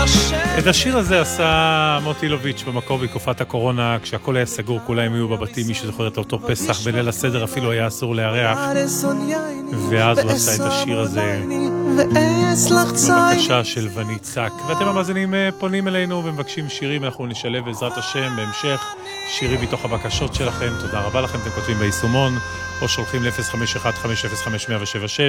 את השיר הזה עשה מוטי לוביץ' במקור בתקופת הקורונה, כשהכל היה סגור, כולם היו בבתים. מי שזוכר את אותו פסח בליל הסדר אפילו היה אסור לארח, ואז הוא עשה את השיר הזה בבקשה של ונית צק. ואתם המאזינים פונים אלינו ומבקשים שירים, אנחנו נשלב בעזרת השם בהמשך שירים מתוך הבקשות שלכם. תודה רבה לכם, אתם כותבים ביישומון או שולחים ל-051-505-176